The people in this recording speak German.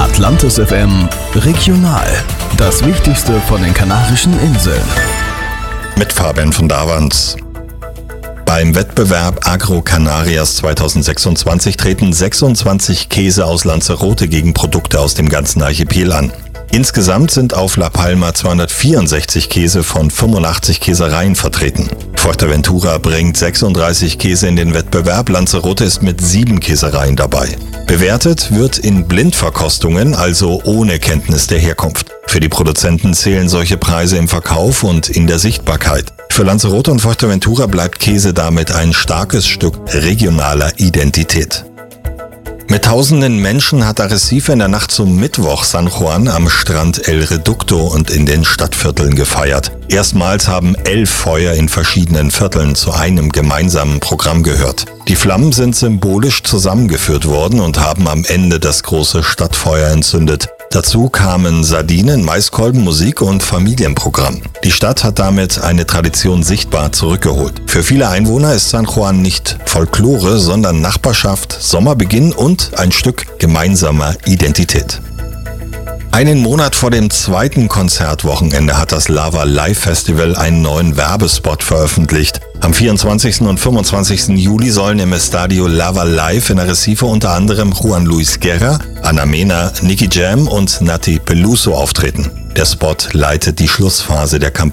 Atlantis FM Regional. Das Wichtigste von den Kanarischen Inseln. Mit Fabian von Davans. Beim Wettbewerb Agro Canarias 2026 treten 26 Käse aus Lanzarote gegen Produkte aus dem ganzen Archipel an. Insgesamt sind auf La Palma 264 Käse von 85 Käsereien vertreten. Fuerteventura bringt 36 Käse in den Wettbewerb, Lanzarote ist mit 7 Käsereien dabei. Bewertet wird in Blindverkostungen, also ohne Kenntnis der Herkunft. Für die Produzenten zählen solche Preise im Verkauf und in der Sichtbarkeit. Für Lanzarote und Fuerteventura bleibt Käse damit ein starkes Stück regionaler Identität. Mit tausenden Menschen hat Arrecife in der Nacht zum Mittwoch San Juan am Strand El Reducto und in den Stadtvierteln gefeiert. Erstmals haben 11 Feuer in verschiedenen Vierteln zu einem gemeinsamen Programm gehört. Die Flammen sind symbolisch zusammengeführt worden und haben am Ende das große Stadtfeuer entzündet. Dazu kamen Sardinen, Maiskolben, Musik und Familienprogramm. Die Stadt hat damit eine Tradition sichtbar zurückgeholt. Für viele Einwohner ist San Juan nicht Folklore, sondern Nachbarschaft, Sommerbeginn und ein Stück gemeinsamer Identität. Einen Monat vor dem zweiten Konzertwochenende hat das Lava Live Festival einen neuen Werbespot veröffentlicht. Am 24. und 25. Juli sollen im Estadio Lava Live in Arrecife unter anderem Juan Luis Guerra, Ana Mena, Nicky Jam und Nati Peluso auftreten. Der Spot leitet die Schlussphase der Kampagne